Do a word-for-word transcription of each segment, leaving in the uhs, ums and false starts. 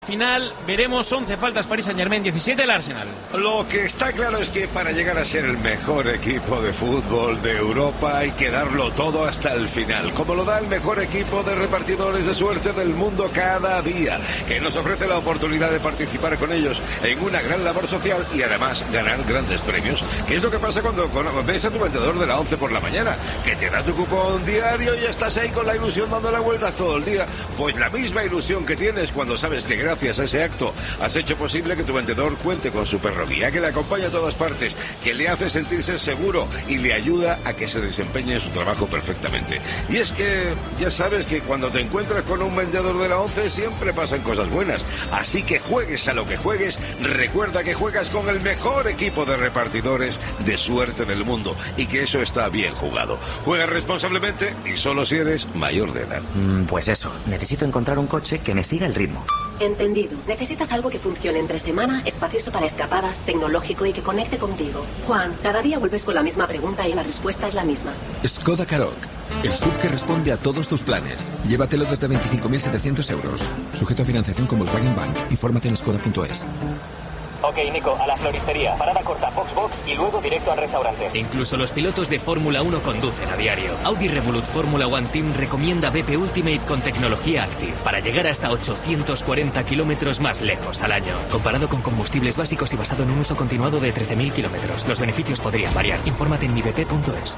Final, veremos once faltas Paris Saint-Germain, diecisiete el Arsenal. Lo que está claro es que para llegar a ser el mejor equipo de fútbol de Europa hay que darlo todo hasta el final, como lo da el mejor equipo de repartidores de suerte del mundo cada día, que nos ofrece la oportunidad de participar con ellos en una gran labor social y además ganar grandes premios. ¿Qué es lo que pasa cuando ves a tu vendedor de la once por la mañana? Que te da tu cupón diario y estás ahí con la ilusión dando la vuelta todo el día. Pues la misma ilusión que tienes cuando sabes que gracias Gracias a ese acto has hecho posible que tu vendedor cuente con su perro guía, que le acompaña a todas partes, que le hace sentirse seguro y le ayuda a que se desempeñe en su trabajo perfectamente. Y es que ya sabes que cuando te encuentras con un vendedor de la once siempre pasan cosas buenas. Así que juegues a lo que juegues, recuerda que juegas con el mejor equipo de repartidores de suerte del mundo y que eso está bien jugado. Juega responsablemente y solo si eres mayor de edad. Mm, pues eso, necesito encontrar un coche que me siga el ritmo. Entendido. Necesitas algo que funcione entre semana, espacioso para escapadas, tecnológico y que conecte contigo. Juan, cada día vuelves con la misma pregunta y la respuesta es la misma. Skoda Karoq, el sub que responde a todos tus planes. Llévatelo desde veinticinco mil setecientos euros. Sujeto a financiación con Volkswagen Bank. Infórmate en skoda punto es. Ok, Nico, a la floristería, parada corta, Foxbox y luego directo al restaurante. Incluso los pilotos de Fórmula uno conducen a diario. Audi Revolut Fórmula One Team recomienda B P Ultimate con tecnología Active para llegar hasta ochocientos cuarenta kilómetros más lejos al año. Comparado con combustibles básicos y basado en un uso continuado de trece mil kilómetros. Los beneficios podrían variar. Infórmate en mi b p punto es.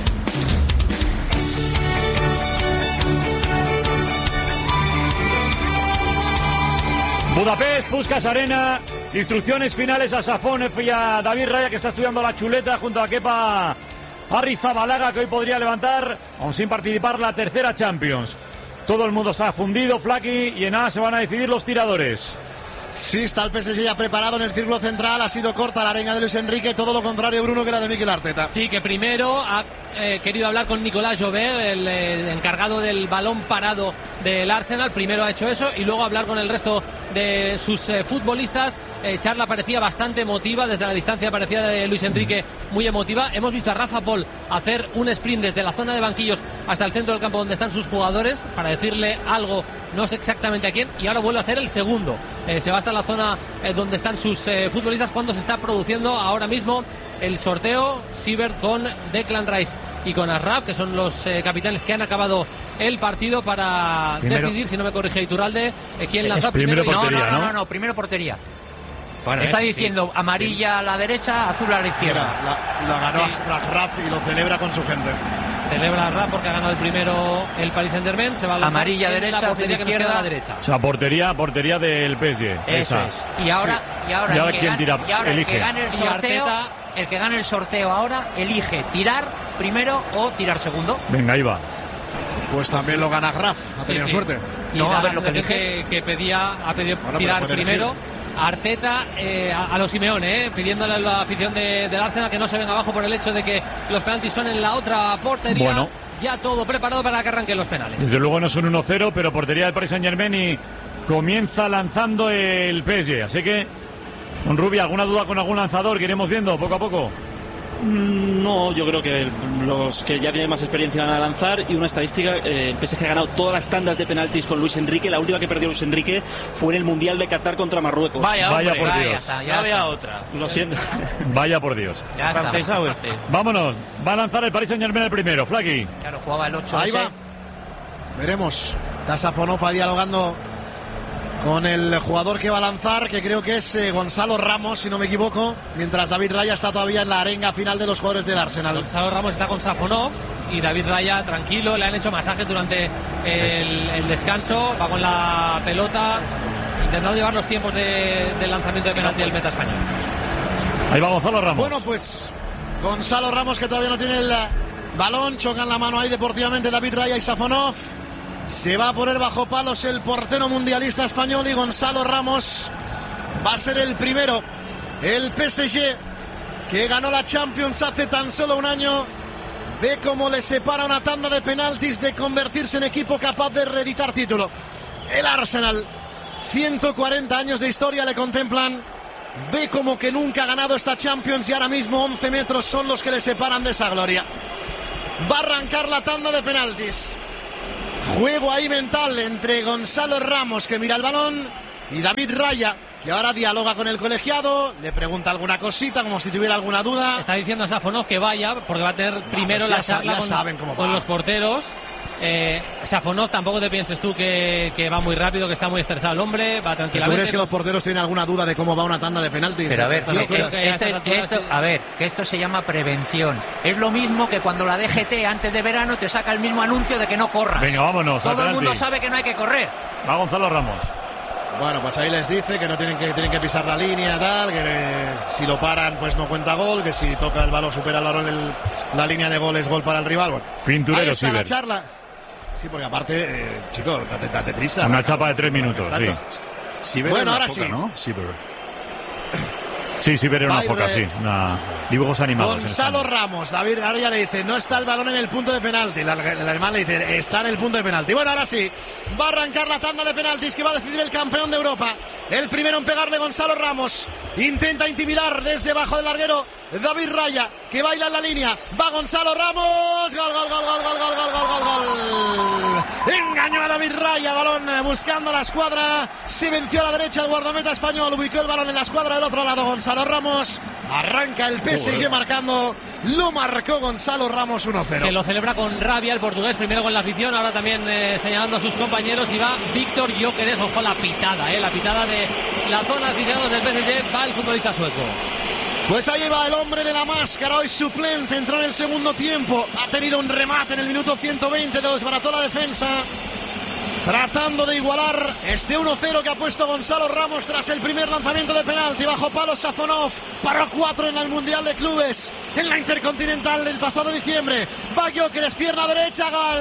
Budapest, Puskás Arena, instrucciones finales a Safonov y a David Raya, que está estudiando la chuleta junto a Kepa Arrizabalaga, que hoy podría levantar, aún sin participar, la tercera Champions. Todo el mundo está fundido, Flaky, y en nada se van a decidir los tiradores. Sí, está el P S G ya preparado en el círculo central, ha sido corta la arenga de Luis Enrique, todo lo contrario, Bruno, que la de Mikel Arteta. Sí, que primero ha eh, querido hablar con Nicolás Jovet, el, el encargado del balón parado del Arsenal, primero ha hecho eso y luego hablar con el resto de sus eh, futbolistas. Eh, charla parecía bastante emotiva, desde la distancia parecía de Luis Enrique muy emotiva. Hemos visto a Rafa Pol hacer un sprint desde la zona de banquillos hasta el centro del campo donde están sus jugadores para decirle algo, no sé exactamente a quién, y ahora vuelve a hacer el segundo. Eh, se va hasta la zona eh, donde están sus eh, futbolistas cuando se está produciendo ahora mismo el sorteo. Siebert con Declan Rice y con Ashraf, que son los eh, capitanes que han acabado el partido para primero decidir, si no me corrige Iturralde, eh, quién lanza primero. primero portería, no, no, no, no, no, primero portería. Bueno, está eh, diciendo sí, amarilla sí. a la derecha, azul a la izquierda. La, la ganó sí. Ashraf y lo celebra con su gente. Celebra Ashraf porque ha ganado el primero el Paris Saint-Germain. Se va a la amarilla derecha, la portería que nos queda a la derecha. O sea, portería, portería del P S G. Eso es. Y ahora, sí. y ahora, ¿Y ahora el quién gane, tira? Y ahora Elige. el que gane el sorteo, Arteta... el que gane el sorteo ahora elige tirar primero o tirar segundo. Venga, ahí va. Pues también lo gana Ashraf, ha tenido sí, sí. suerte. Y no, a ver lo que elige que, que pedía, ha pedido bueno, tirar primero. Elegir. Arteta eh, a, a los Simeone, eh, pidiéndole a la afición de, del Arsenal que no se venga abajo por el hecho de que los penaltis son en la otra portería. Bueno. Ya todo preparado para que arranquen los penales. Desde luego no son uno cero, pero portería del Paris Saint-Germain y comienza lanzando el P S G. Así que, un Rubia, ¿alguna duda con algún lanzador que iremos viendo poco a poco? No, yo creo que los que ya tienen más experiencia van a lanzar. Y una estadística, eh, el P S G ha ganado todas las tandas de penaltis con Luis Enrique. La última que perdió Luis Enrique fue en el Mundial de Qatar contra Marruecos. Vaya, vaya hombre, por vaya, Dios. ya, ya había otra. Lo siento. Vaya por Dios. Ya ¿francesa o este? Vámonos, va a lanzar el Paris Saint-Germain el primero, Flaky. Claro, jugaba el ocho. Ahí va. Veremos. Safonov dialogando con el jugador que va a lanzar, que creo que es eh, Gonzalo Ramos, si no me equivoco, mientras David Raya está todavía en la arenga final de los jugadores del Arsenal. Gonzalo Ramos está con Safonov y David Raya tranquilo, le han hecho masajes durante el, el descanso, va con la pelota, intentando llevar los tiempos de, del lanzamiento de penalti del meta español. Ahí va Gonzalo Ramos. Bueno, pues Gonzalo Ramos, que todavía no tiene el balón, chocan la mano ahí deportivamente David Raya y Safonov. Se va a poner bajo palos el portero mundialista español y Gonzalo Ramos va a ser el primero. El P S G, que ganó la Champions hace tan solo un año, ve cómo le separa una tanda de penaltis de convertirse en equipo capaz de reeditar título. El Arsenal, ciento cuarenta años de historia le contemplan, ve como que nunca ha ganado esta Champions y ahora mismo once metros son los que le separan de esa gloria. Va a arrancar la tanda de penaltis. Juego ahí mental entre Gonzalo Ramos, que mira el balón, y David Raya, que ahora dialoga con el colegiado, le pregunta alguna cosita, como si tuviera alguna duda. Está diciendo a Safonov que vaya, porque va a tener primero Vamos, la ya charla ya con, saben cómo con va. los porteros. Eh, Safonov, tampoco te pienses tú que, que va muy rápido, que está muy estresado el hombre, va ¿Tú tranquilamente. crees que los porteros tienen alguna duda de cómo va una tanda de penaltis? Pero a ver, Estas tío, alturas? esto, esto- esto- a ver, que esto se llama prevención. Es lo mismo que cuando la D G T antes de verano te saca el mismo anuncio de que no corras. Venga, vámonos. Todo el adelante. mundo sabe que no hay que correr. Va Gonzalo Ramos. Bueno, pues ahí les dice que no tienen que tienen que pisar la línea, tal, que eh, si lo paran pues no cuenta gol, que si toca el balón, supera el balón el- la línea de gol es gol para el rival. Bueno, Pinturero, ahí está la Siber. charla. Sí, porque aparte, eh, chicos, date, date prisa. Una ¿no? chapa de tres minutos, sí. Siber Bueno, ahora sí. ¿no? Siber. Sí, sí, pero era una Va a ir, foca, eh, sí. Una... Dibujos animados. en Gonzalo España. Ramos, David ahora ya le dice, no está el balón en el punto de penalti. La- El alemán le dice, está en el punto de penalti. Bueno, ahora sí, va a arrancar la tanda de penaltis que va a decidir el campeón de Europa. El primero en pegarle Gonzalo Ramos. Intenta intimidar desde bajo del larguero David Raya, que baila en la línea. Va Gonzalo Ramos. Gol, gol, gol, gol, gol, gol, gol, gol, gol, gol. Engañó a David Raya, balón eh, buscando la escuadra. Se venció a la derecha el guardameta español. Ubicó el balón en la escuadra del otro lado Gonzalo Ramos. Arranca el P S G Joder. marcando. Lo marcó Gonzalo Ramos uno cero. Que lo celebra con rabia el portugués, primero con la afición, ahora también eh, señalando a sus compañeros, y va Víctor Gyökeres. Ojo la pitada, eh, la pitada de la zona de aficionados del P S G, va el futbolista sueco. Pues ahí va el hombre de la máscara, hoy suplente, entró en el segundo tiempo, ha tenido un remate en el minuto ciento veinte, lo desbarató la defensa, tratando de igualar este uno cero que ha puesto Gonzalo Ramos tras el primer lanzamiento de penalti. Bajo palo Safonov, paró cuatro en el Mundial de Clubes, en la Intercontinental del pasado diciembre. Va Gyökeres, pierna derecha, gol.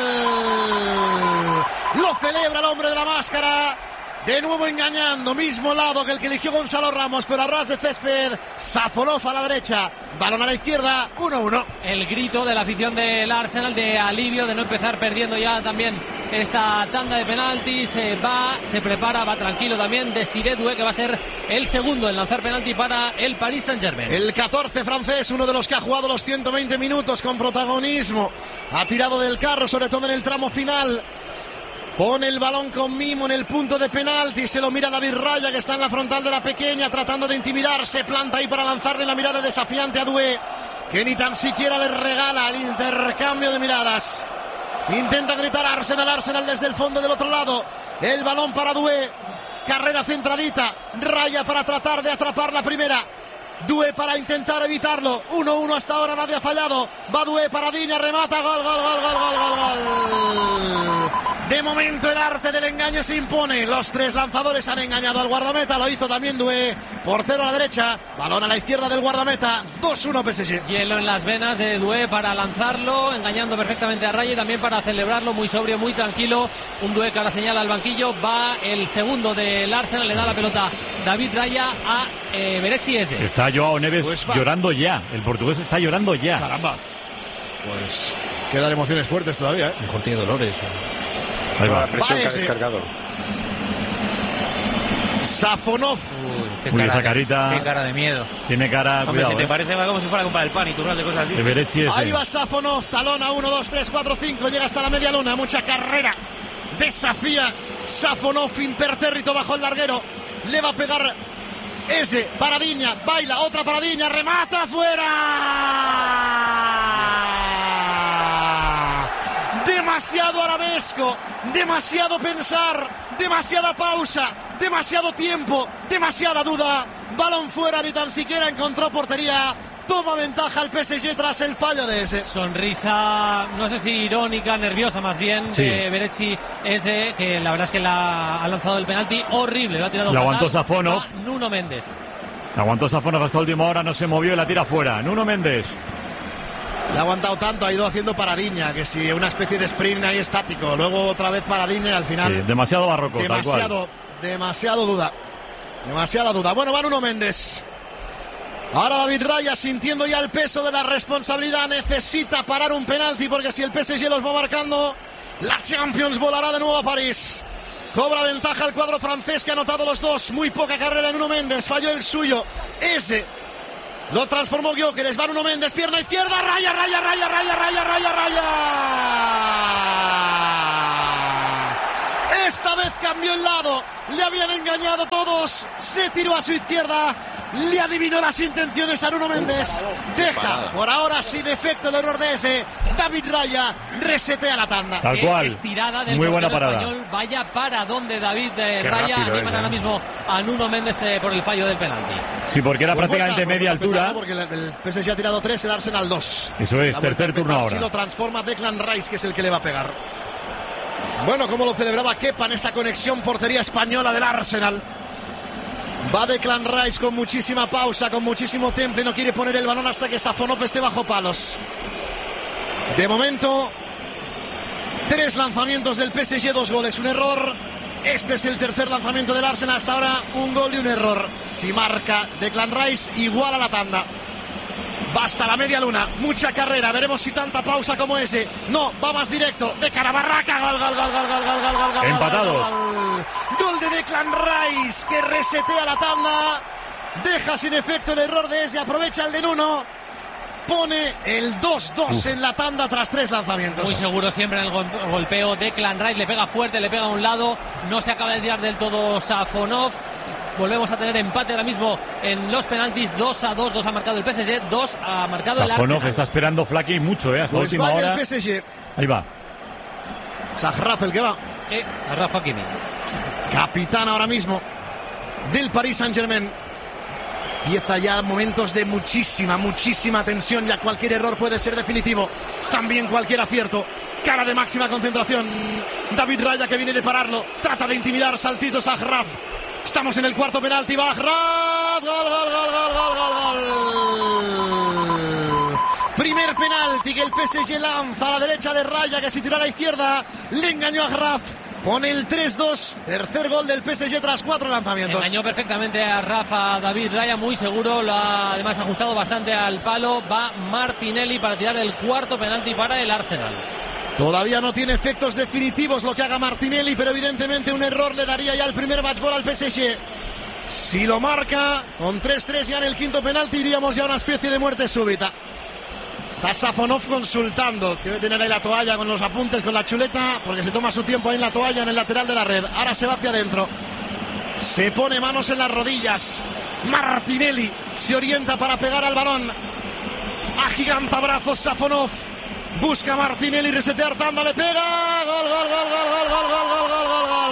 Lo celebra el hombre de la máscara. De nuevo engañando, mismo lado que el que eligió Gonzalo Ramos, pero a ras de césped. Safonov a la derecha, balón a la izquierda, uno uno. El grito de la afición del Arsenal de alivio de no empezar perdiendo ya también esta tanda de penaltis. Se va, se prepara, va tranquilo también Desiré Doué, que va a ser el segundo en lanzar penalti para el Paris Saint-Germain. El catorce francés, uno de los que ha jugado los ciento veinte minutos con protagonismo, ha tirado del carro, sobre todo en el tramo final. Pone el balón con mimo en el punto de penalti, se lo mira David Raya, que está en la frontal de la pequeña, tratando de intimidar, se planta ahí para lanzarle la mirada desafiante a Doué, que ni tan siquiera le regala el intercambio de miradas. Intenta gritar Arsenal, Arsenal desde el fondo del otro lado, el balón para Doué, carrera centradita, Raya para tratar de atrapar la primera. Doué para intentar evitarlo. uno uno hasta ahora, nadie ha fallado. Va Doué para Diña, remata, gol, gol, gol, gol, gol, gol, gol. De momento el arte del engaño se impone. Los tres lanzadores han engañado al guardameta. Lo hizo también Doué. Portero a la derecha, balón a la izquierda del guardameta. dos uno P S G. Hielo en las venas de Doué para lanzarlo, engañando perfectamente a Raya y también para celebrarlo, muy sobrio, muy tranquilo. Un Doué que ahora señala al banquillo. Va el segundo del Arsenal, le da la pelota David Raya a eh, Beretsi Eze. Está Joao Neves Pues llorando ya. El portugués está llorando ya. Caramba. Pues quedan emociones fuertes todavía, ¿eh? Mejor tiene dolores. Ahí va. La presión Va que ha ese. descargado. Safonov. Qué Uy, cara esa de- carita. Qué cara de miedo. Tiene cara, Hombre, cuidado. si te eh. parece, va como si fuera a comprar el pan y turras de cosas De dices. Beretsi ese. Ahí va Safonov, talón a uno, dos, tres, cuatro, cinco, llega hasta la media luna, mucha carrera, desafía Safonov impertérrito bajo el larguero, le va a pegar ese, Paradiña, baila, otra Paradiña, remata fuera. Demasiado arabesco, demasiado pensar, demasiada pausa, demasiado tiempo, demasiada duda, balón fuera, ni tan siquiera encontró portería. Toma ventaja el P S G tras el fallo de ese. Sonrisa, no sé si irónica, nerviosa más bien, Sí. de Beretsi Eze, que la verdad es que la ha lanzado el penalti horrible, lo ha tirado La fatal aguantó Safonov. a Nuno Méndez. Aguantó Safonov hasta última hora, no se movió y la tira fuera. Nuno Méndez. Le ha aguantado tanto, ha ido haciendo Paradiña, que si una especie de sprint ahí estático. Luego otra vez Paradiña y al final. Sí, demasiado barroco, tal cual. demasiado, demasiado duda. Demasiada duda. Bueno, va Nuno Méndez. Ahora David Raya, sintiendo ya el peso de la responsabilidad, necesita parar un penalti, porque si el P S G los va marcando, la Champions volará de nuevo a París. Cobra ventaja el cuadro francés, que ha anotado los dos. Muy poca carrera en Nuno Méndez, falló el suyo. Ese lo transformó Gyökeres, va Nuno Méndez, pierna izquierda, Raya, Raya, Raya, Raya, Raya, Raya, Raya. Esta vez cambió el lado. Le habían engañado todos. Se tiró a su izquierda. Le adivinó las intenciones a Nuno Méndez. Deja por ahora sin efecto el error de ese. David Raya resetea la tanda. Tal cual. Estirada del Muy buena parada. Español. Vaya para donde David eh, Raya rápido animan es, ahora eh. mismo a Nuno Méndez eh, por el fallo del penalti. Sí, porque era Pues prácticamente vuelta, media porque altura. Porque el, el P S G ha tirado tres, el Arsenal dos. Eso es, La vuelta tercer a turno empezar, ahora. Si lo transforma Declan Rice, que es el que le va a pegar. Bueno, como lo celebraba Kepa en esa conexión portería española del Arsenal. Va Declan Rice con muchísima pausa, con muchísimo temple. No quiere poner el balón hasta que Safonov esté bajo palos. De momento, tres lanzamientos del P S G, dos goles, un error. Este es el tercer lanzamiento del Arsenal. Hasta ahora, un gol y un error. Si marca Declan Rice, igual a la tanda. Basta la media luna, mucha carrera, veremos si tanta pausa como ese. No, va más directo, de cara a Barraca, gol, gol, gol, gol, gol, gol, gol, gol, gol. Empatados. Gol, gol de Declan Rice, que resetea la tanda. Deja sin efecto el error de ese, aprovecha el de Nuno. Pone el dos dos en la tanda tras tres lanzamientos. Muy seguro siempre en el gol- golpeo. Declan Rice le pega fuerte, le pega a un lado. No se acaba de tirar del todo Safonov. Volvemos a tener empate ahora mismo en los penaltis. dos a dos, dos ha marcado el P S G, dos ha marcado el Safonov Arsenal. está esperando Flaky mucho, ¿eh? Hasta Pues última vaya hora. el P S G. Ahí va. Sahraf el que va. Sí, a Rafa Hakimi. Capitán ahora mismo del Paris Saint-Germain. Empieza ya momentos de muchísima, muchísima tensión. Ya cualquier error puede ser definitivo. También cualquier acierto. Cara de máxima concentración. David Raya, que viene de pararlo. Trata de intimidar. Saltitos a Hraf. Estamos en el cuarto penalti. Va Hraf. Gol, gol, gol, gol, gol, gol, gol. Primer penalti que el P S G lanza a la derecha de Raya, que se tiró a la izquierda. Le engañó a Hraf. Pone el tres dos. Tercer gol del P S G tras cuatro lanzamientos. Engañó perfectamente a Rafa David Raya, muy seguro, lo ha además ajustado bastante al palo. Va Martinelli para tirar el cuarto penalti para el Arsenal. Todavía no tiene efectos definitivos lo que haga Martinelli, pero evidentemente un error le daría ya el primer match ball al P S G. Si lo marca, con tres tres ya en el quinto penalti iríamos ya a una especie de muerte súbita. Está Safonov consultando, debe tener ahí la toalla con los apuntes, con la chuleta, porque se toma su tiempo ahí en la toalla, en el lateral de la red. Ahora se va hacia adentro, se pone manos en las rodillas. Martinelli se orienta para pegar al balón. Agiganta brazos Safonov. Busca Martinelli, resetear tanda, le pega. Gol, gol, gol, gol, gol, gol, gol,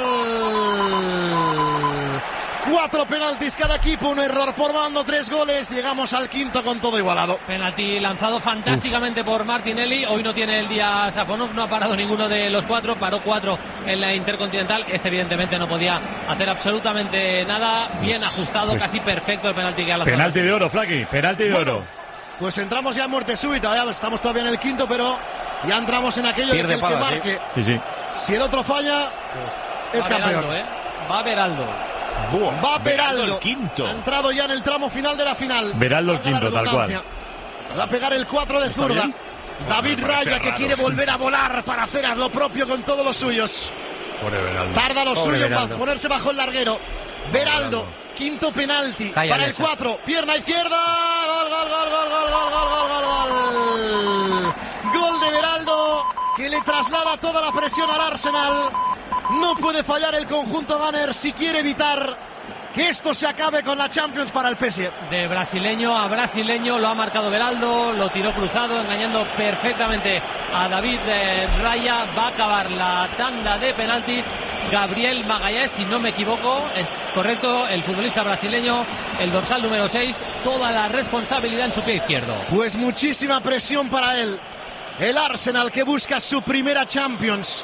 gol, gol, gol. Cuatro penaltis cada equipo, un error por bando, tres goles. Llegamos al quinto con todo igualado. Penalti lanzado fantásticamente Uf. por Martinelli. Hoy no tiene el día Safonov, no ha parado ninguno de los cuatro. Paró cuatro en la Intercontinental. Este evidentemente no podía hacer absolutamente nada. Bien pues, ajustado, pues, casi perfecto el penalti que ha lanzado. Penalti de oro, Flaky, penalti de bueno, oro. Pues entramos ya en muerte súbita. Ya estamos todavía en el quinto, pero ya entramos en aquello de que el que marque. Sí, sí. Si el otro falla, pues, es campeón. Beraldo, ¿eh? Va Beraldo. Buah, va Beraldo, el quinto. Ha entrado ya en el tramo final de la final. Beraldo el quinto, tal cual. Va a pegar el cuatro de zurda. Bien? David Raya, que raro. quiere volver a volar para hacer lo propio con todos los suyos. Pobre Beraldo. Tarda lo Pobre suyo Beraldo. para ponerse bajo el larguero. Beraldo, quinto penalti Cállale, para el cuatro. Pierna izquierda. Gol, gol, gol, gol, gol, gol, gol, gol, gol, gol. Gol de Beraldo, que le traslada toda la presión al Arsenal. No puede fallar el conjunto Gunner si quiere evitar que esto se acabe con la Champions para el P S G. De brasileño a brasileño lo ha marcado Beraldo, lo tiró cruzado, engañando perfectamente a David Raya. Va a acabar la tanda de penaltis Gabriel Magalhães, si no me equivoco, es correcto, el futbolista brasileño, el dorsal número seis, toda la responsabilidad en su pie izquierdo. Pues muchísima presión para él. El Arsenal, que busca su primera Champions,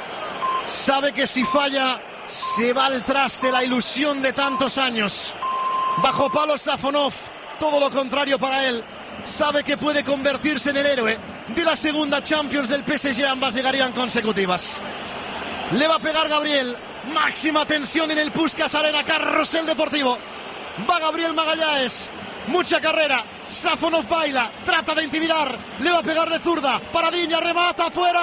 sabe que si falla se va al traste la ilusión de tantos años. Bajo palo Safonov, todo lo contrario para él. Sabe que puede convertirse en el héroe de la segunda Champions del P S G, ambas llegarían consecutivas. Le va a pegar Gabriel, máxima tensión en el Puskás Arena, carrusel deportivo. Va Gabriel Magalhães, mucha carrera. Safonov baila, trata de intimidar, le va a pegar de zurda. Paradiña, remata, fuera.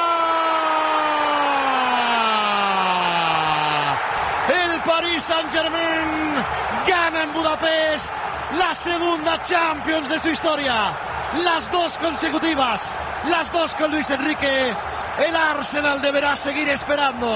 El Paris Saint-Germain gana en Budapest la segunda Champions de su historia. Las dos consecutivas, las dos con Luis Enrique. El Arsenal deberá seguir esperando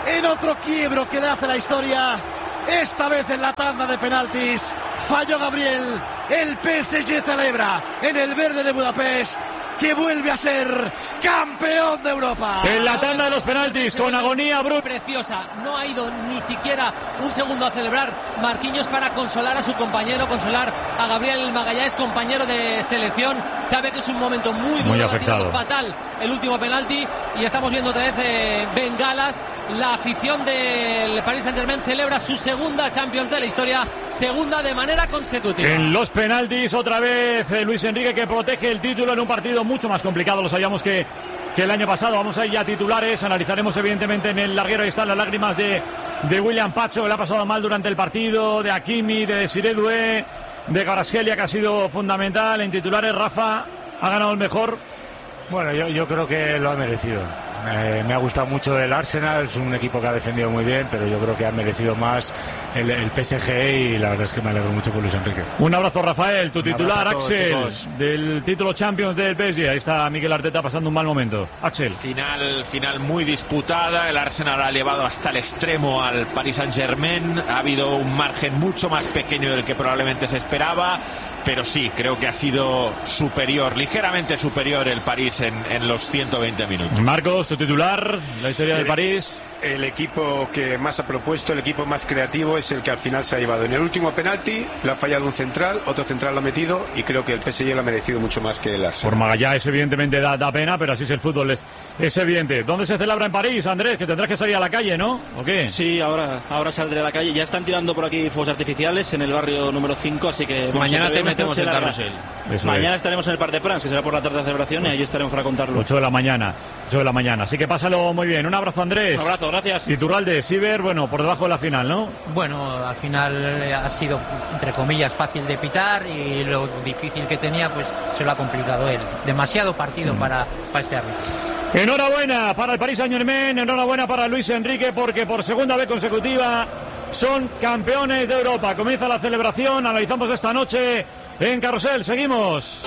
en otro quiebro que le hace la historia. Esta vez en la tanda de penaltis falló Gabriel. El P S G celebra en el verde de Budapest que vuelve a ser campeón de Europa. En la tanda de los penaltis, con agonía brutal. Preciosa, no ha ido ni siquiera un segundo a celebrar Marquinhos para consolar a su compañero, consolar a Gabriel Magallanes, compañero de selección. Sabe que es un momento muy duro, muy ha afectado. tirado fatal el último penalti y estamos viendo otra vez eh, bengalas. La afición del Paris Saint-Germain celebra su segunda Champions de la historia, segunda de manera consecutiva. En los penaltis, otra vez eh, Luis Enrique, que protege el título en un partido mucho más complicado, lo sabíamos que, que el año pasado. Vamos a ir ya a titulares, analizaremos evidentemente en el larguero. Ahí están las lágrimas de, de William Pacho, que le ha pasado mal durante el partido, de Hakimi, de Desiré Doué, de Kvaratskhelia, que ha sido fundamental. En titulares, Rafa, ha ganado el mejor. Bueno, yo, yo creo que lo ha merecido. Eh, me ha gustado mucho el Arsenal, es un equipo que ha defendido muy bien, pero yo creo que ha merecido más el, el P S G y la verdad es que me alegro mucho por Luis Enrique. Un abrazo, Rafael. Tu Un titular, abrazo a todos, Axel, chicos. del título Champions del P S G. Ahí está Mikel Arteta pasando un mal momento. Axel. Final, final muy disputada. El Arsenal ha llevado hasta el extremo al Paris Saint-Germain. Ha habido un margen mucho más pequeño del que probablemente se esperaba. Pero sí, creo que ha sido superior, ligeramente superior el París en, en los ciento veinte minutos. Marcos, tu titular, la historia el, del París. El equipo que más ha propuesto, el equipo más creativo es el que al final se ha llevado. En el último penalti le ha fallado un central, otro central lo ha metido y creo que el P S G lo ha merecido mucho más que el Arsenal. Por Magallanes evidentemente da, da pena, pero así es el fútbol, es, es evidente. ¿Dónde se celebra en París, Andrés? Que tendrás que salir a la calle, ¿no? ¿O qué? Sí, ahora, ahora saldré a la calle. Ya están tirando por aquí fuegos artificiales en el barrio número cinco, así que... Mañana te metemos en carrusel. Eso Mañana es. estaremos en el Parc de France, que será por la tarde de celebración, y ahí estaremos para contarlo. ocho de la mañana, ocho de la mañana. Así que pásalo muy bien. Un abrazo, Andrés. Un abrazo, gracias. Y Turralde, Siber, bueno, por debajo de la final, ¿no? Bueno, al final ha sido, entre comillas, fácil de pitar y lo difícil que tenía, pues se lo ha complicado él. Demasiado partido mm. para, para este árbitro. Enhorabuena para el Paris Saint-Germain, enhorabuena para Luis Enrique, porque por segunda vez consecutiva son campeones de Europa. Comienza la celebración, analizamos esta noche en Carrusel, seguimos.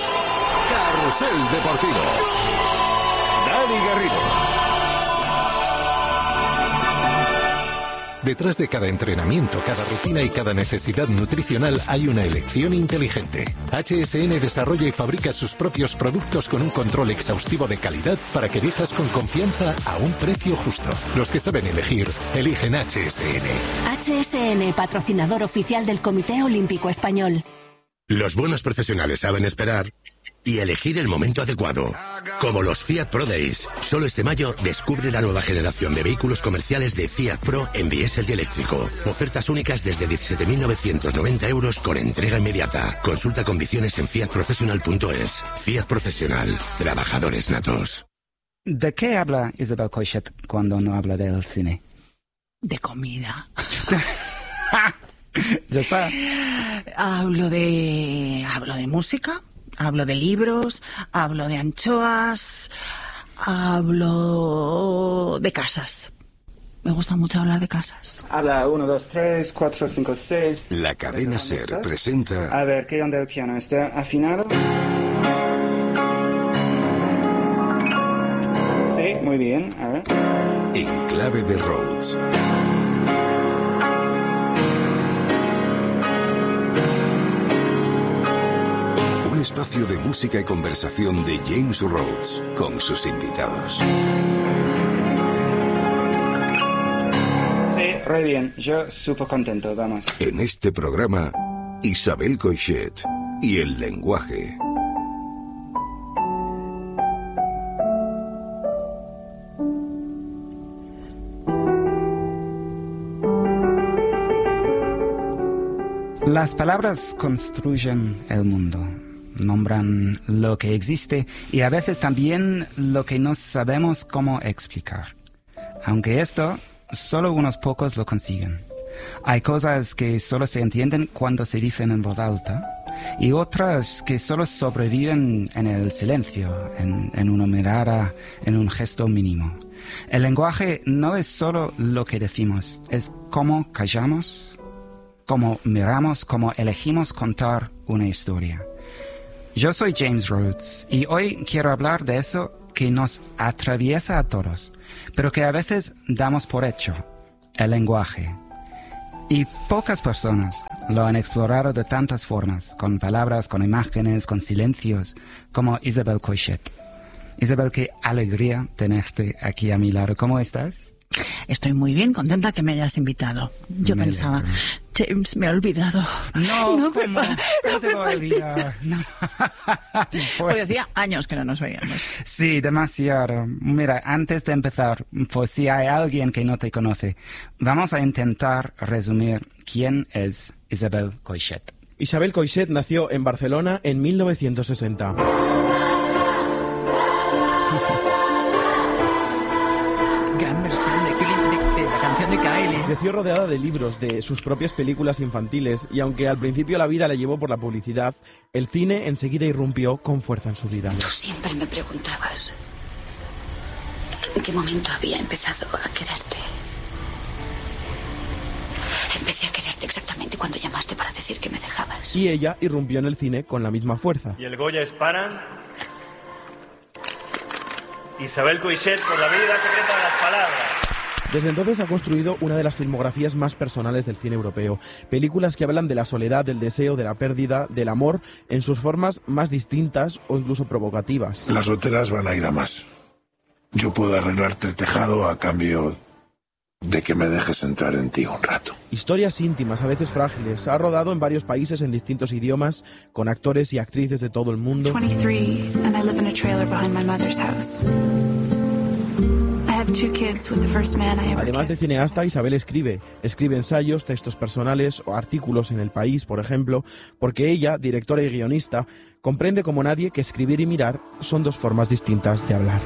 Carrusel Deportivo. Dani Garrido. Detrás de cada entrenamiento, cada rutina y cada necesidad nutricional hay una elección inteligente. H S N desarrolla y fabrica sus propios productos con un control exhaustivo de calidad para que elijas con confianza a un precio justo. Los que saben elegir, eligen H S N. H S N, patrocinador oficial del Comité Olímpico Español. Los buenos profesionales saben esperar y elegir el momento adecuado. Como los Fiat Pro Days. Solo este mayo descubre la nueva generación de vehículos comerciales de Fiat Pro en diésel y eléctrico. Ofertas únicas desde diecisiete mil novecientos noventa euros con entrega inmediata. Consulta condiciones en fiat professional punto es. Fiat Profesional. Trabajadores natos. ¿De qué habla Isabel Coixet cuando no habla del cine? De comida. Ya está. Hablo de... Hablo de música. Hablo de libros, hablo de anchoas, hablo de casas. Me gusta mucho hablar de casas. Habla uno, dos, tres, cuatro, cinco, seis. La cadena SER presenta... A ver, ¿qué onda el piano? ¿Está afinado? Sí, muy bien. A ver. En clave de Rhodes. Un espacio de música y conversación de James Rhodes con sus invitados. Sí, re bien. Yo súper contento, vamos. En este programa, Isabel Coixet y el lenguaje. Las palabras construyen el mundo. Nombran lo que existe y a veces también lo que no sabemos cómo explicar. Aunque esto, solo unos pocos lo consiguen. Hay cosas que solo se entienden cuando se dicen en voz alta y otras que solo sobreviven en el silencio, en, en una mirada, en un gesto mínimo. El lenguaje no es solo lo que decimos, es cómo callamos, cómo miramos, cómo elegimos contar una historia. Yo soy James Rhodes y hoy quiero hablar de eso que nos atraviesa a todos, pero que a veces damos por hecho, el lenguaje. Y pocas personas lo han explorado de tantas formas, con palabras, con imágenes, con silencios, como Isabel Coixet. Isabel, qué alegría tenerte aquí a mi lado. ¿Cómo estás? Estoy muy bien, contenta que me hayas invitado. Yo me pensaba, alegro. James, me ha olvidado. No, no ¿cómo? ¿Cómo te voy a olvidar? No. Porque hacía años que no nos veíamos. Sí, demasiado. Mira, antes de empezar, pues si hay alguien que no te conoce, vamos a intentar resumir quién es Isabel Coixet. Isabel Coixet nació en Barcelona en mil novecientos sesenta. Gran versión de, de, de la canción de Kylie. Creció rodeada de libros, de sus propias películas infantiles, y aunque al principio la vida la llevó por la publicidad, el cine enseguida irrumpió con fuerza en su vida. Tú siempre me preguntabas en qué momento había empezado a quererte. Empecé a quererte exactamente cuando llamaste para decir que me dejabas. Y ella irrumpió en el cine con la misma fuerza. Y el Goya es para Isabel Coixet por la vida secreta de las palabras. Desde entonces ha construido una de las filmografías más personales del cine europeo. Películas que hablan de la soledad, del deseo, de la pérdida, del amor, en sus formas más distintas o incluso provocativas. Las goteras van a ir a más. Yo puedo arreglarte el tejado a cambio de que me dejes entrar en ti un rato. Historias íntimas, a veces frágiles. Ha rodado en varios países en distintos idiomas, con actores y actrices de todo el mundo. veintitrés, and I live in a trailer behind my mother's house. I have two kids with the first man I ever Además de cineasta, Isabel escribe. Escribe ensayos, textos personales o artículos en El País, por ejemplo, porque ella, directora y guionista, comprende como nadie que escribir y mirar son dos formas distintas de hablar.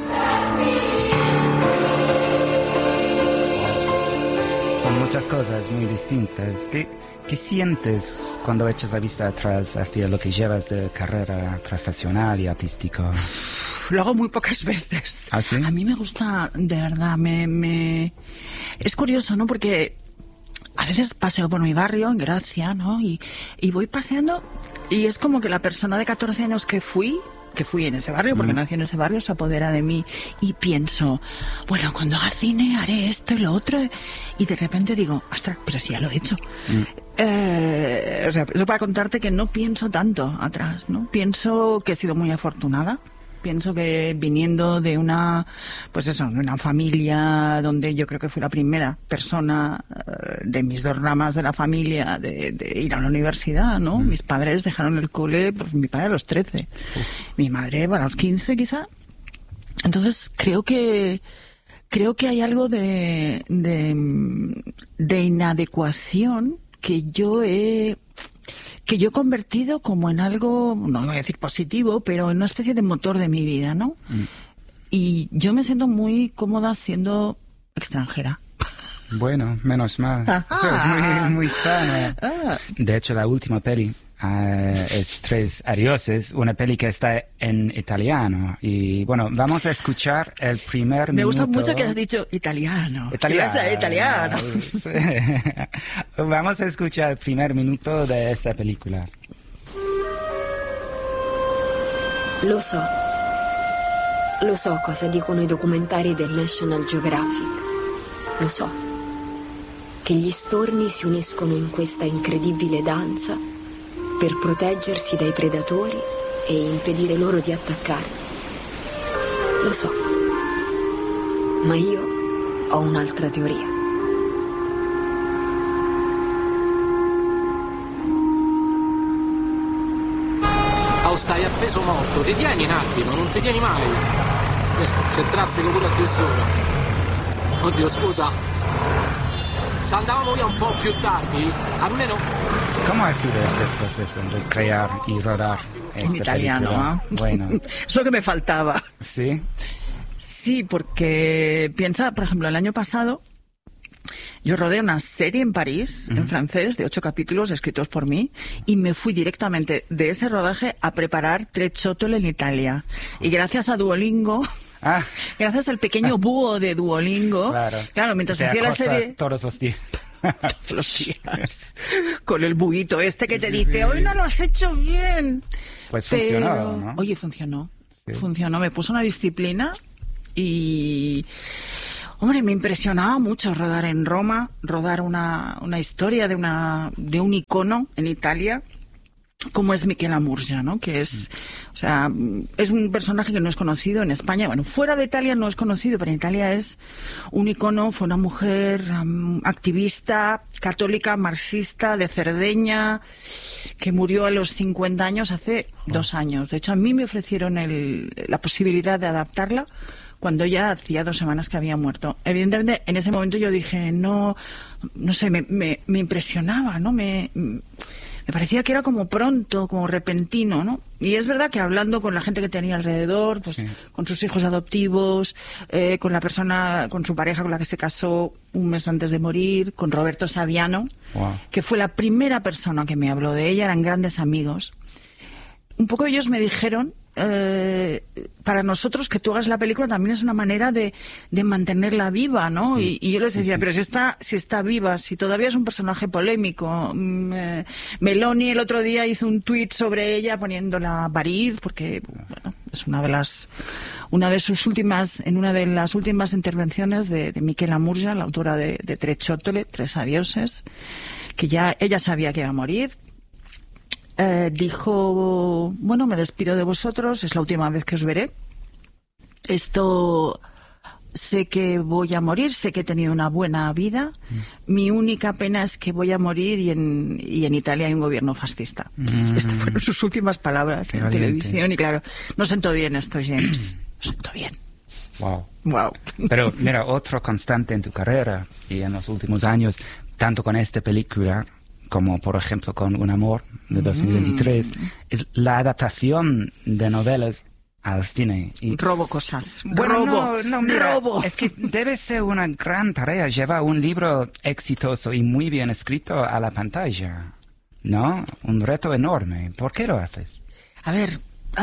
Son muchas cosas muy distintas. ¿Qué, qué sientes cuando echas la vista atrás hacia lo que llevas de carrera profesional y artístico? Lo hago muy pocas veces. ¿Ah, sí? A mí me gusta, de verdad, me, me... Es curioso, ¿no? Porque a veces paseo por mi barrio, en Gracia, ¿no? Y, y voy paseando y es como que la persona de catorce años que fui... que fui en ese barrio, porque mm. nací en ese barrio, se apodera de mí y pienso, bueno, cuando haga cine haré esto y lo otro, y de repente digo, ostras, pero si ya lo he hecho. Mm. Eh, o sea, eso para contarte que no pienso tanto atrás, ¿no? Pienso que he sido muy afortunada. Pienso que viniendo de una, pues eso, de una familia donde yo creo que fui la primera persona uh, de mis dos ramas de la familia de, de ir a la universidad, ¿no? Mm. Mis padres dejaron el cole, pues mi padre a los trece, uh. mi madre bueno, a los quince quizá. Entonces creo que creo que hay algo de de, de inadecuación que yo he que yo he convertido como en algo, no voy a decir positivo, pero en una especie de motor de mi vida, ¿no? Mm. Y yo me siento muy cómoda siendo extranjera. Bueno, menos mal. Ajá. Eso es muy, muy sano. Ah. De hecho, la última peli uh, es Tres Adioses, una peli que está en italiano. Y bueno, vamos a escuchar el primer Me minuto. Me gusta mucho que has dicho italiano. Italiano. Italiano. Sí. Vamos a escuchar el primer minuto de esta película. Lo so. Lo so cosa dicono i documentari del National Geographic. Lo so. Che gli storni si uniscono in questa incredibile danza per proteggersi dai predatori e impedire loro di attaccare. Lo so. Ma io ho un'altra teoria. Oh, stai appeso morto, ti tieni un attimo, non ti tieni mai. Eh, c'è traffico pure a quest'ora. Oddio, scusa. Se andavamo via un po' più tardi, almeno... ¿Cómo ha sido este proceso de crear y rodar esta en italiano, película? ¿eh? Bueno. Es lo que me faltaba. ¿Sí? Sí, porque piensa, por ejemplo, el año pasado yo rodé una serie en París, uh-huh. en francés, de ocho capítulos escritos por mí, y me fui directamente de ese rodaje a preparar Trecciotto en Italia. Y gracias a Duolingo... Ah. Gracias al pequeño búho de Duolingo. Claro, claro mientras hacía la serie... Todos los días. Todos los días. Con el buito este que te dice, hoy no lo has hecho bien. Pues Pero... funcionó, ¿no? Oye, funcionó. Sí. Funcionó. Me puso una disciplina y... Hombre, me impresionaba mucho rodar en Roma, rodar una, una historia de, una, de un icono en Italia, como es Michela Murgia, ¿no? Que es, o sea, es un personaje que no es conocido en España. Bueno, fuera de Italia no es conocido, pero en Italia es un icono. Fue una mujer um, activista, católica, marxista, de Cerdeña, que murió a los cincuenta años, hace dos años. De hecho, a mí me ofrecieron el, la posibilidad de adaptarla cuando ya hacía dos semanas que había muerto. Evidentemente, en ese momento yo dije, no, no sé, me, me, me impresionaba, ¿no? Me, me parecía que era como pronto, como repentino, ¿no? Y es verdad que hablando con la gente que tenía alrededor, pues sí, con sus hijos adoptivos, eh, con la persona, con su pareja con la que se casó un mes antes de morir, con Roberto Saviano, wow, que fue la primera persona que me habló de ella, eran grandes amigos. Un poco ellos me dijeron, eh, para nosotros que tú hagas la película también es una manera de, de mantenerla viva, ¿no? Sí, y, y yo les decía, sí, sí, pero si está, si está viva, si todavía es un personaje polémico. Eh, Meloni el otro día hizo un tuit sobre ella poniéndola a parir, porque bueno, es una de las, una de sus últimas, en una de las últimas intervenciones de, de Michela Murgia, la autora de, de Tre Ciottole, Tres Adioses, que ya ella sabía que iba a morir. Eh, dijo, bueno, me despido de vosotros, es la última vez que os veré. Esto, sé que voy a morir, sé que he tenido una buena vida. Mm. Mi única pena es que voy a morir y en, y en Italia hay un gobierno fascista. Mm. Estas fueron sus últimas palabras Qué en valiente. televisión. Y claro, no sentó bien esto, James. No sentó bien. Wow. Wow. Pero mira, otro constante en tu carrera y en los últimos años, tanto con esta película como por ejemplo con Un amor de dos mil veintitrés, mm. es la adaptación de novelas al cine. Y, robo cosas. Bueno, robo. no, no, mira, robo. Es que debe ser una gran tarea llevar un libro exitoso y muy bien escrito a la pantalla, ¿no? Un reto enorme. ¿Por qué lo haces? A ver,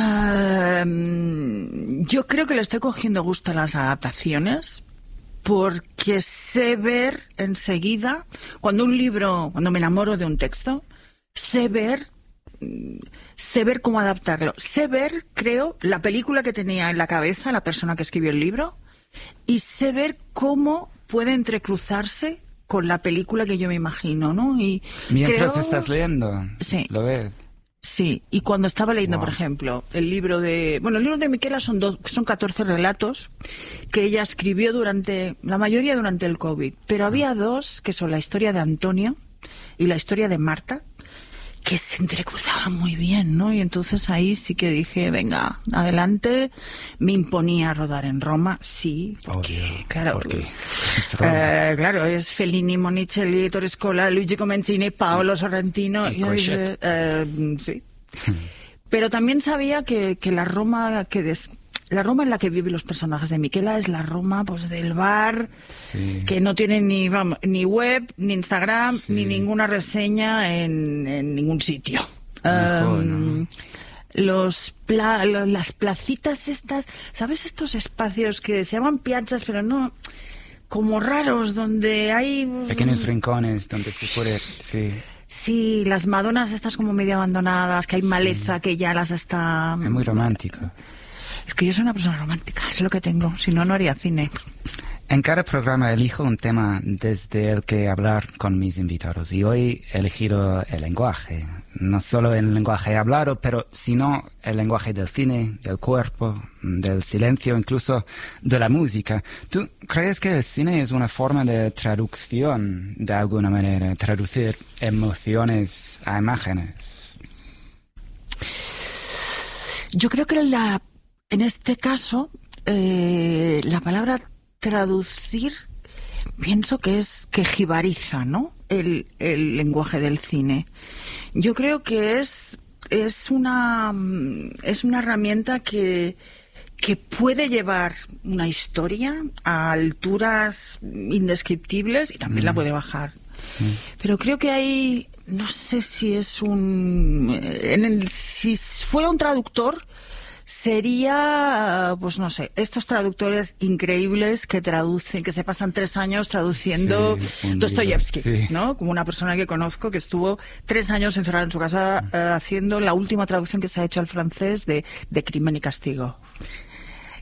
uh, yo creo que le estoy cogiendo gusto a las adaptaciones, porque sé ver enseguida, cuando un libro, cuando me enamoro de un texto, sé ver, sé ver cómo adaptarlo. Sé ver, creo, la película que tenía en la cabeza la persona que escribió el libro, y sé ver cómo puede entrecruzarse con la película que yo me imagino, ¿no? Y mientras creo... estás leyendo, sí, lo ves. Sí, y cuando estaba leyendo, wow, por ejemplo, el libro de... Bueno, el libro de Michela son, dos, son catorce relatos que ella escribió durante... La mayoría durante el COVID. Pero había dos, que son la historia de Antonio y la historia de Marta, que se entrecruzaban muy bien, ¿no? Y entonces ahí sí que dije, venga, adelante. Me imponía a rodar en Roma, sí. Porque, Obvio, claro, porque es eh, claro, es Fellini, Monicelli, Torrescola, Luigi Comencini, Paolo sí, Sorrentino. Y dije, eh, sí. Pero también sabía que, que la Roma que des... la Roma en la que viven los personajes de Michela es la Roma, pues, del bar, sí, que no tiene ni, vamos, ni web, ni Instagram, sí, ni ninguna reseña en, en ningún sitio. Mejor, um, ¿no? Los pla las placitas estas, ¿sabes? Estos espacios que se llaman piazzas, pero no, como raros, donde hay... pequeños rincones donde se puede... Sí. Sí, las Madonas estas como medio abandonadas, que hay maleza, sí, que ya las está... Es muy romántico. Es que yo soy una persona romántica, es lo que tengo, si no, no haría cine. En cada programa elijo un tema desde el que hablar con mis invitados y hoy he elegido el lenguaje. No solo el lenguaje hablado, pero sino el lenguaje del cine, del cuerpo, del silencio, incluso de la música. ¿Tú crees que el cine es una forma de traducción, de alguna manera, traducir emociones a imágenes? Yo creo que la, en este caso, eh, la palabra traducir, pienso que es que jibariza, ¿no? El, el lenguaje del cine. Yo creo que es, es una, es una herramienta que, que puede llevar una historia a alturas indescriptibles y también mm. la puede bajar. Sí. Pero creo que hay, no sé si es un, en el, si fuera un traductor, sería, pues no sé, estos traductores increíbles que traducen, que se pasan tres años traduciendo sí, Dostoyevsky, sí, ¿no? Como una persona que conozco que estuvo tres años encerrada en su casa uh, haciendo la última traducción que se ha hecho al francés de, de Crimen y Castigo.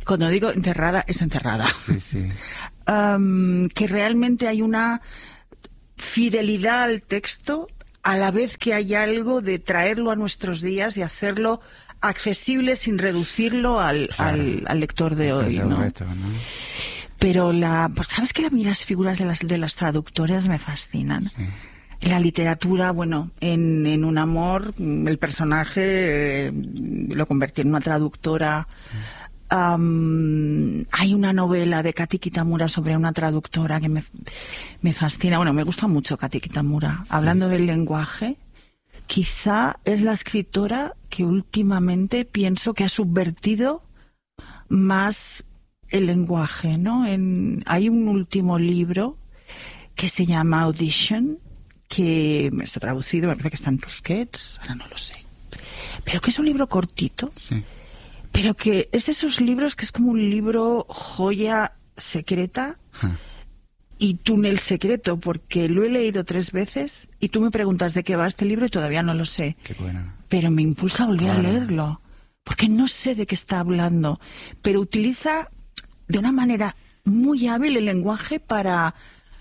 Cuando digo encerrada, es encerrada. Sí, sí. Um, que realmente hay una fidelidad al texto, a la vez que hay algo de traerlo a nuestros días y hacerlo accesible sin reducirlo al, claro. al, al lector de Ese hoy, es el ¿no? reto, ¿no? Pero la, ¿sabes que a mí las figuras de las de las traductoras me fascinan? Sí. La literatura, bueno, en, en Un amor, el personaje eh, lo convertí en una traductora. Sí. Um, hay una novela de Kati Kitamura sobre una traductora que me, me fascina. Bueno, me gusta mucho Kati Kitamura. Sí. Hablando del lenguaje, quizá es la escritora que últimamente pienso que ha subvertido más el lenguaje, ¿no? En, hay un último libro que se llama Audition, que está traducido, me parece que está en Tusquets, ahora no lo sé, pero que es un libro cortito, sí. Pero que es de esos libros que es como un libro joya secreta huh. y túnel secreto, porque lo he leído tres veces y tú me preguntas de qué va este libro y todavía no lo sé. Qué bueno. Pero me impulsa a volver claro. a leerlo, porque no sé de qué está hablando, pero utiliza de una manera muy hábil el lenguaje para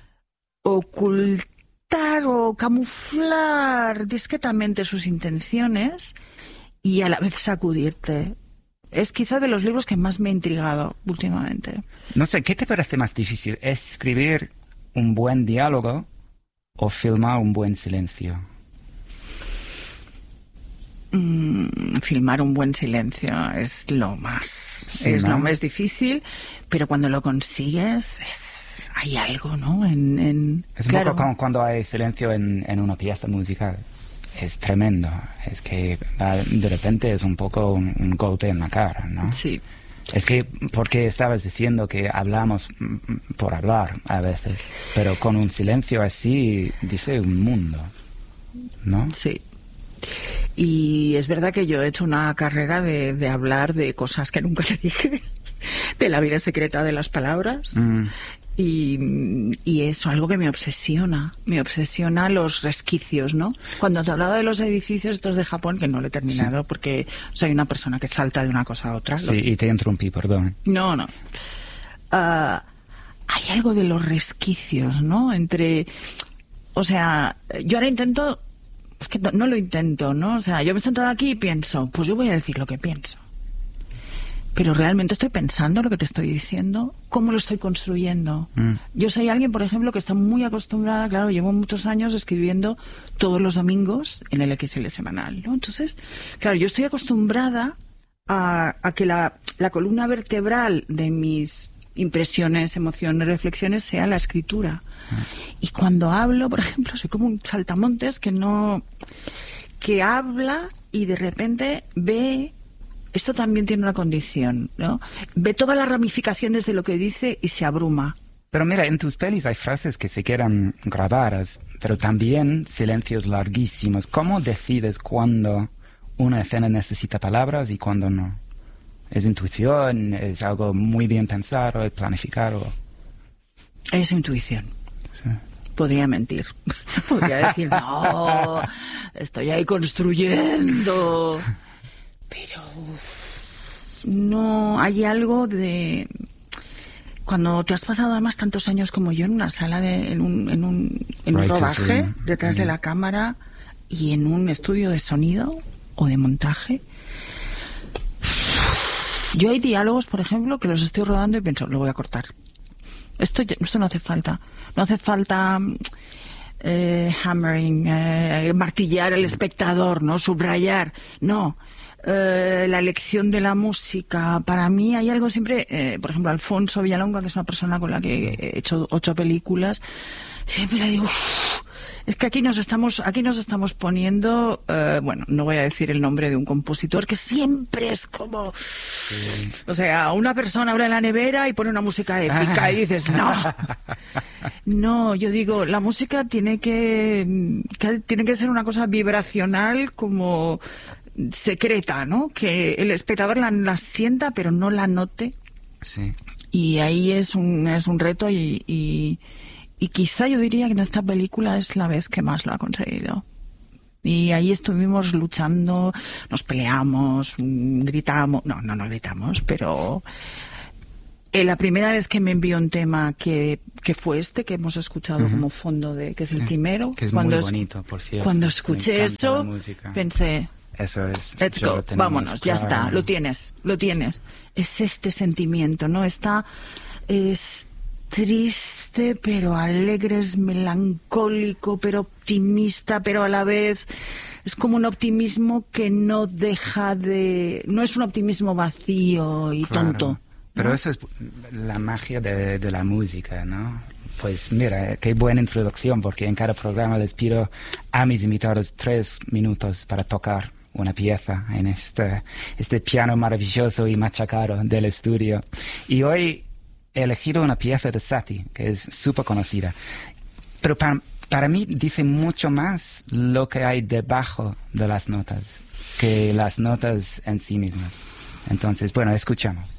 ocultar o camuflar discretamente sus intenciones y a la vez sacudirte. Es quizá de los libros que más me ha intrigado últimamente. No sé, ¿qué te parece más difícil? ¿Escribir un buen diálogo o filmar un buen silencio? Mm, filmar un buen silencio es lo más, sí, es ¿no? lo más difícil, pero cuando lo consigues es, hay algo, ¿no? En, en, es un claro. poco como cuando hay silencio en, en una pieza musical. Es tremendo, es que de repente es un poco un, un golpe en la cara, ¿no? Sí. Es que, porque estabas diciendo que hablamos por hablar a veces, pero con un silencio así dice un mundo, ¿no? Sí. Y es verdad que yo he hecho una carrera de, de hablar de cosas que nunca le dije, de la vida secreta de las palabras. Mm. Y, y eso, algo que me obsesiona, me obsesiona los resquicios, ¿no? Cuando te hablaba de los edificios estos de Japón, que no lo he terminado, sí. porque soy una persona que salta de una cosa a otra. Sí, lo... y te interrumpí, perdón. No, no. Uh, hay algo de los resquicios, ¿no? Entre, o sea, yo ahora intento, es que no, no lo intento, ¿no? O sea, yo me he sentado aquí y pienso, pues yo voy a decir lo que pienso. Pero realmente estoy pensando lo que te estoy diciendo, cómo lo estoy construyendo. Mm. Yo soy alguien, por ejemplo, que está muy acostumbrada, claro, llevo muchos años escribiendo todos los domingos en el X L semanal, ¿no? Entonces, claro, yo estoy acostumbrada a, a que la, la columna vertebral de mis impresiones, emociones, reflexiones sea la escritura. Mm. Y cuando hablo, por ejemplo, soy como un saltamontes que no... que habla y de repente ve... Esto también tiene una condición, ¿no? Ve todas las ramificaciones de lo que dice y se abruma. Pero mira, en tus pelis hay frases que se quedan grabadas, pero también silencios larguísimos. ¿Cómo decides cuándo una escena necesita palabras y cuándo no? ¿Es intuición? ¿Es algo muy bien pensado, es planificado? Es intuición. Sí. Podría mentir. Podría decir, no, estoy ahí construyendo... Pero uf, no, hay algo de... Cuando te has pasado además tantos años como yo en una sala, de, en un, en un, en un rodaje, sí. detrás sí. de la cámara y en un estudio de sonido o de montaje, yo hay diálogos, por ejemplo, que los estoy rodando y pienso, lo voy a cortar. Esto, esto no hace falta. No hace falta... Eh, hammering, eh, martillar al espectador, ¿no? Subrayar. No. Eh, la elección de la música, para mí hay algo siempre, eh, por ejemplo, Alfonso Villalonga, que es una persona con la que he hecho ocho películas, siempre le digo, uff, es que aquí nos estamos, aquí nos estamos poniendo, eh, bueno, no voy a decir el nombre de un compositor que siempre es como, sí. o sea, una persona abre la nevera y pone una música épica ah. y dices, no, no, yo digo, la música tiene que, que tiene que ser una cosa vibracional como secreta, ¿no? Que el espectador la, la sienta pero no la note. Sí. Y ahí es un, es un reto y, y, y quizá yo diría que en esta película es la vez que más lo ha conseguido. Y ahí estuvimos luchando, nos peleamos, gritamos, no, no, no gritamos, pero Eh, la primera vez que me envió un tema que, que fue este, que hemos escuchado uh-huh. como fondo, de que es el primero. Que es cuando muy bonito, por cierto. Cuando escuché eso, pensé, eso es, let's go, vámonos, claro. Ya está, lo tienes, lo tienes. Es este sentimiento, ¿no? Está, es triste, pero alegre, es melancólico, pero optimista, pero a la vez es como un optimismo que no deja de... No es un optimismo vacío y claro. tonto. Pero eso es la magia de, de la música, ¿no? Pues mira, qué buena introducción, porque en cada programa les pido a mis invitados tres minutos para tocar una pieza en este, este piano maravilloso y machacado del estudio. Y hoy he elegido una pieza de Satie, que es súper conocida. Pero para, para mí dice mucho más lo que hay debajo de las notas que las notas en sí mismas. Entonces, bueno, escuchamos.